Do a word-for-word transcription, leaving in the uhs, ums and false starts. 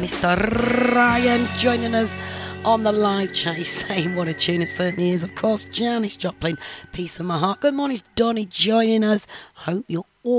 Mister Ryan joining us on the live chat. He's saying what a tune it certainly is. Of course, Janis Joplin, Piece of My Heart. Good morning, Donny joining us. Hope you're all